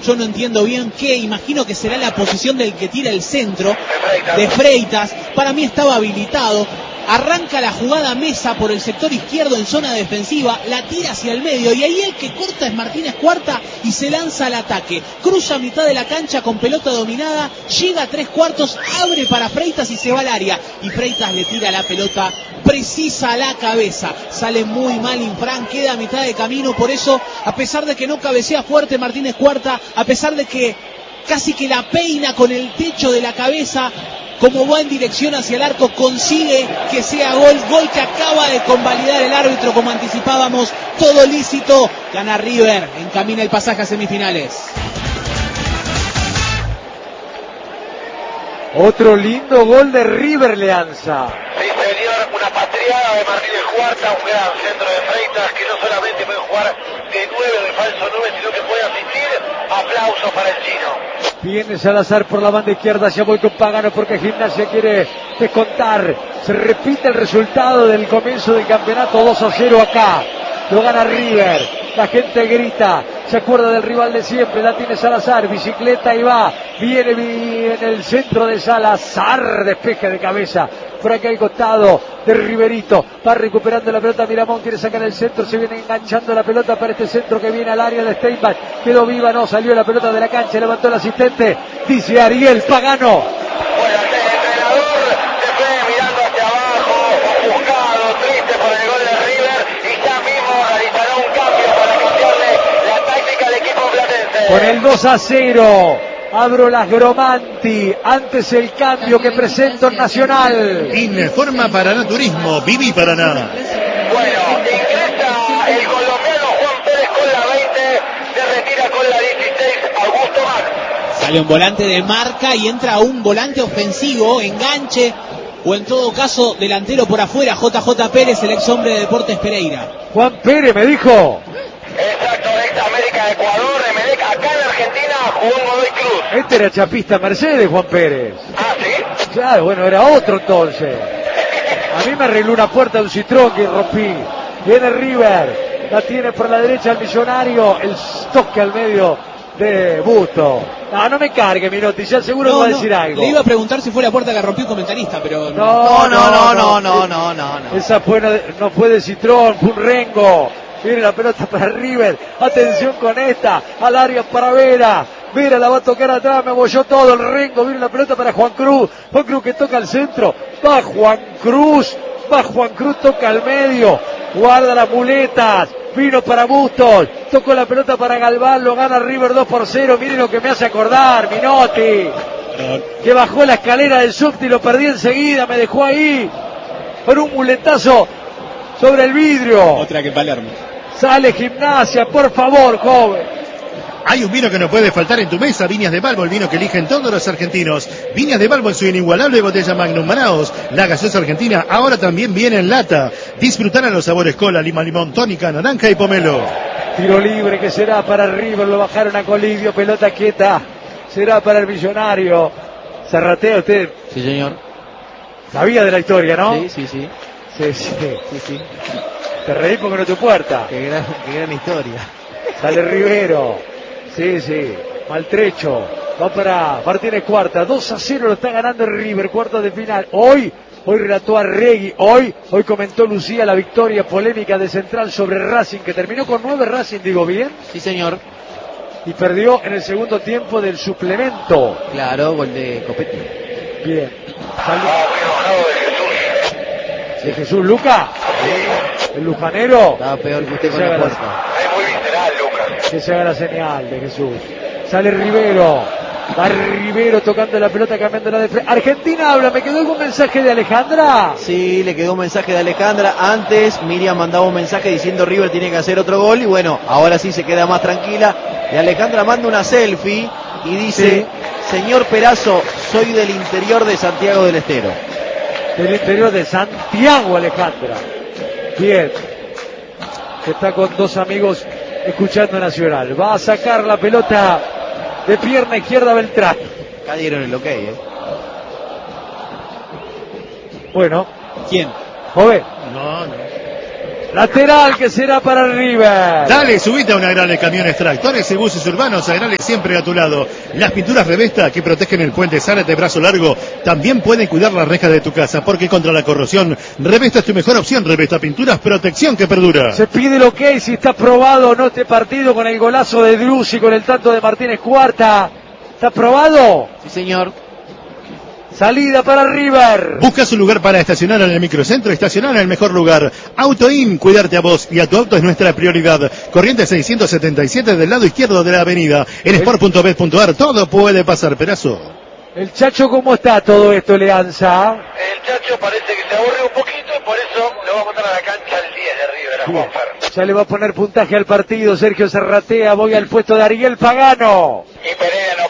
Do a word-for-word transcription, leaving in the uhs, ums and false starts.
yo no entiendo bien qué, imagino que será la posición del que tira el centro, de Freitas. Para mí estaba habilitado. Arranca la jugada Mesa por el sector izquierdo en zona defensiva, la tira hacia el medio y ahí el que corta es Martínez Cuarta y se lanza al ataque. Cruza a mitad de la cancha con pelota dominada, llega a tres cuartos, abre para Freitas y se va al área. Y Freitas le tira la pelota precisa a la cabeza. Sale muy mal Infran, queda a mitad de camino. Por eso, a pesar de que no cabecea fuerte Martínez Cuarta, a pesar de que casi que la peina con el techo de la cabeza, como va en dirección hacia el arco, consigue que sea gol, gol que acaba de convalidar el árbitro, como anticipábamos, todo lícito. Gana River, encamina el pasaje a semifinales. Otro lindo gol de River, Leanza. Sí, señor, una patriada de Martínez Cuarta, un gran centro de Freitas que no solamente puede jugar de nueve, de falso nueve, sino que puede asistir. Aplausos para el chino. Viene Salazar por la banda izquierda, ya voy con Pagano porque Gimnasia quiere descontar. Se repite el resultado del comienzo del campeonato, dos a cero acá. Lo gana River, la gente grita, se acuerda del rival de siempre, la tiene Salazar, bicicleta y va, viene, viene en el centro de Salazar, despeje de cabeza, por acá al costado de Riverito, va recuperando la pelota, Miramón quiere sacar el centro, se viene enganchando la pelota para este centro que viene al área de Steinbach, quedó viva, no, salió la pelota de la cancha, levantó el asistente, dice Ariel Pagano. Bueno, el entrenador se fue mirando hacia abajo, ofuscado, triste por el gol de River, y ya mismo realizará un cambio para cambiarle la táctica al equipo platense. Con el dos a cero, abro las Gromanti, antes el cambio que presento en Nacional. Informa Paraná Turismo, Viví Paraná. Bueno, ingresa el colombiano Juan Pérez con la veinte, se retira con la dieciséis, Augusto Mac. Sale un volante de marca y entra un volante ofensivo, enganche, o en todo caso delantero por afuera, J J Pérez, el ex hombre de Deportes Pereira. Juan Pérez me dijo. Exacto, ex América de Ecuador, Emelec, acá en Argentina jugó en Godoy Cruz. Este era chapista Mercedes, Juan Pérez. Ah, ¿sí? Claro, bueno, era otro entonces. A mí me arregló una puerta de un Citroën que rompí. Viene River, la tiene por la derecha el Millonario, el toque al medio de Busto. No, no me cargue, Minotti, ya seguro No, que va a no, decir algo. le iba a preguntar si fue la puerta que rompió el comentarista, pero No, no, no, no, no, no, no, no. Esa fue, no, no fue de Citroën, fue un Rengo. Viene la pelota para River. Atención con esta. Al área para Vera. Vera la va a tocar atrás. Me abolló todo el Rengo. Viene la pelota para Juan Cruz. Juan Cruz que toca al centro. Va Juan Cruz. Va Juan Cruz, toca al medio. Guarda las muletas. Vino para Bustos. Tocó la pelota para Galván. Lo gana River dos por cero. Miren lo que me hace acordar, Minotti. Que bajó la escalera del subte y lo perdí enseguida. Me dejó ahí. Con un muletazo sobre el vidrio. Otra que Palermo. Sale Gimnasia, por favor, joven. Hay un vino que no puede faltar en tu mesa, Viñas de Balbo, el vino que eligen todos los argentinos. Viñas de Balbo en su inigualable botella Magnum Manaos. La gaseosa argentina ahora también viene en lata. Disfrutar a los sabores cola, lima, limón, tónica, naranja y pomelo. Tiro libre que será para River, lo bajaron a Colidio, pelota quieta. Será para el Millonario. ¿Zarratea usted? Sí, señor. Sabía de la historia, ¿no? Sí, sí, sí. Sí, sí. Sí, sí. Te reí porque no es tu puerta. Qué gran, qué gran historia. Sale Rivero. Sí, sí. Maltrecho. Va para Martínez Cuarta. dos a cero lo está ganando el River. Cuarta de final. Hoy, hoy relató a Regui. Hoy, hoy comentó Lucía la victoria polémica de Central sobre Racing, que terminó con nueve Racing, digo bien. Sí, señor. Y perdió en el segundo tiempo del suplemento. Claro, gol de Copetti. Bien. Ah, muy enojado de Jesús. ¿De Jesús Luca? Sí. ¿El lujanero? Estaba peor que usted Que con se la haga puerta. Es muy visceral, Lucas. Que se haga la señal de Jesús. Sale Rivero. Va Rivero tocando la pelota, cambiando la de frente. Argentina habla, ¿me quedó algún mensaje de Alejandra? Sí, le quedó un mensaje de Alejandra. Antes Miriam mandaba un mensaje diciendo River tiene que hacer otro gol. Y bueno, ahora sí se queda más tranquila. Y Alejandra manda una selfie y dice: sí. Señor Perazo, soy del interior de Santiago del Estero. Del interior de Santiago, Alejandra. Bien. Está con dos amigos escuchando Nacional. Va a sacar la pelota de pierna izquierda Beltrán. Acá dieron el ok, ¿eh? Bueno. ¿Quién? Joven. No, no. Lateral que será para River. Dale, subite a una Agrale Camiones Tractores y Buses Urbanos. Agrale siempre a tu lado. Las pinturas Revesta que protegen el puente Zárate brazo largo también pueden cuidar las rejas de tu casa, porque contra la corrosión Revesta es tu mejor opción. Revesta Pinturas, protección que perdura. Se pide lo que es, si está probado o no este partido con el golazo de Druzzi, con el tanto de Martínez Cuarta. ¿Está probado? Sí, señor. Salida para River. ¿Buscas un lugar para estacionar en el microcentro? Estacionar en el mejor lugar. AutoIn, cuidarte a vos y a tu auto es nuestra prioridad. Corriente seiscientos setenta y siete del lado izquierdo de la avenida. En el... sport punto bet punto ar todo puede pasar, Perazo. El Chacho, ¿cómo está todo esto, Leanza? El Chacho parece que se aburre un poquito y por eso lo va a botar a la cancha el diez de River, a Juanfer. Ya le va a poner puntaje al partido. Sergio Serratea, voy al puesto de Ariel Pagano. Y Pereira no